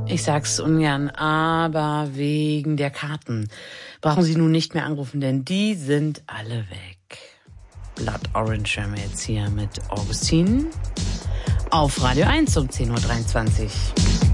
Ich sag's ungern, aber wegen der Karten brauchen Sie nun nicht mehr anrufen, denn die sind alle weg. Blood Orange hören wir jetzt hier mit Augustin auf Radio 1 um 10.23 Uhr.